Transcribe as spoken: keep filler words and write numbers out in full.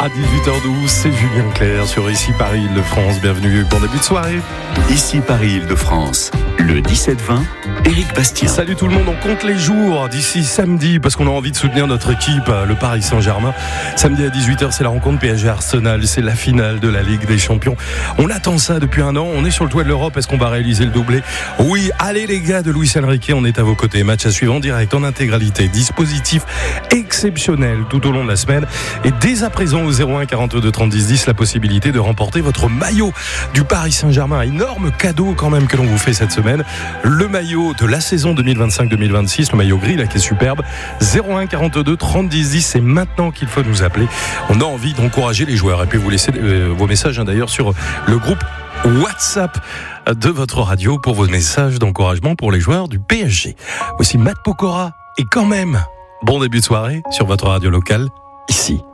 À dix-huit heures douze, c'est Julien Clerc sur Ici Paris Île-de-France. Bienvenue, bon début de soirée. Ici Paris Île-de-France, le dix-sept vingt, Éric Bastien. Salut tout le monde, on compte les jours d'ici samedi parce qu'on a envie de soutenir notre équipe, le Paris Saint-Germain. Samedi à dix-huit heures, c'est la rencontre P S G Arsenal, c'est la finale de la Ligue des Champions. On attend ça depuis un an, on est sur le toit de l'Europe, est-ce qu'on va réaliser le doublé? Oui, allez les gars de Luis Enrique, on est à vos côtés. Match à suivre en direct, en intégralité, dispositif exceptionnel tout au long de la semaine. Et dès à présent au zéro un quarante-deux trente dix dix, la possibilité de remporter votre maillot du Paris Saint-Germain. Énorme cadeau quand même que l'on vous fait cette semaine. Le maillot de la saison deux mille vingt-cinq deux mille vingt-six, le maillot gris là qui est superbe. zéro un quarante-deux trente dix dix, c'est maintenant qu'il faut nous appeler. On a envie d'encourager les joueurs. Et puis vous laissez euh, vos messages hein, d'ailleurs sur le groupe WhatsApp de votre radio pour vos messages d'encouragement pour les joueurs du P S G. Voici Matt Pokora et quand même, bon début de soirée sur votre radio locale, ici.